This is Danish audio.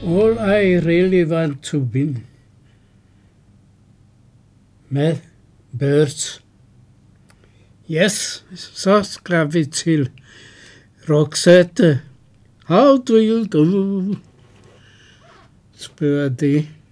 All I really want to win. Med Birds. Yes, så skrev vi til Roxette. How do you do? Spørger det.